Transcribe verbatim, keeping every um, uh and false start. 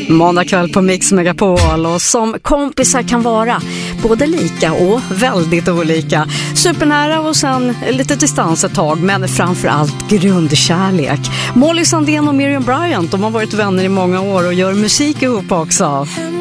Måndag kväll på Mix Megapol, och som kompisar kan vara både lika och väldigt olika. Supernära och sen lite distans ett tag, men framförallt grundkärlek. Molly Sandén och Miriam Bryant, de har varit vänner i många år och gör musik ihop också.